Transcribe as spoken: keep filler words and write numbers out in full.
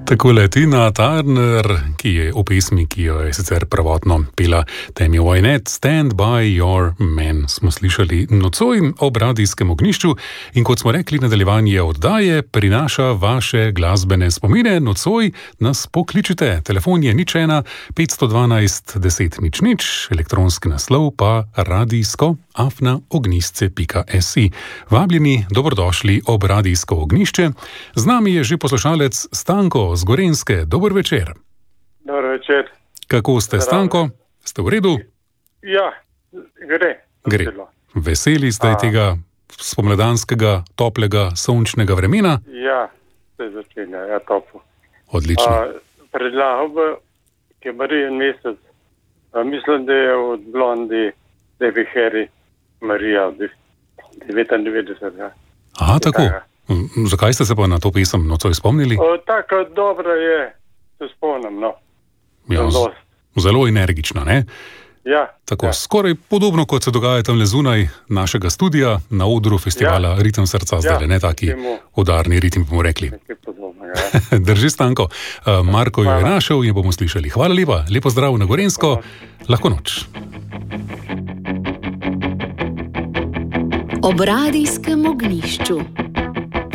Takole Tina Turner, ki je v pesmi, ki jo je sicer prvotno pela Tammy Wynette, Stand by your man, smo slišali nocoj ob radijskem ognjišču in kot smo rekli, nadaljevanje oddaje prinaša vaše glasbene spomine. Nocoj nas pokličite, telefon je nič ena petsto dvanajst deset nič nič, elektronski naslov pa radijsko afna ognjišče pika si. Vabljeni, dobrodošli ob radijsko ognjišče. Z nami je že poslušalec Stanko z Gorenjske. Dober večer. Dober večer. Kako ste, Stanko? Ste v redu? Ja, gre. Gre. Veseli ste A. tega spomladanskega, toplega, sončnega vremena? Ja, se začenja, ja, toplo. Odlično. Predlagal bi, ki je Marijan mesec, a, mislim, da je od Blondi, Debbie Harry, Marija od devetindevetdeset. Ja. Aha, tako. Zakaj ste se pa na to pesem nocoj spomnili? O, tako dobro je, se spomnim, no. Ja, z, zelo energično, ne? Ja. Tako, ja. Skoraj podobno, kot se dogaja tam le zunaj našega studia, na odru festivala ja. Ritem srca, zdaj ja. ne taki Temu. udarni ritem, bomo rekli. Podobno, ja. Drži, Stanko. Uh, Marko jo je našel in bomo slišali. Hvala lepa, lepo zdrav na Gorenjsko, lahko noč. Ob radijskem ognjišču.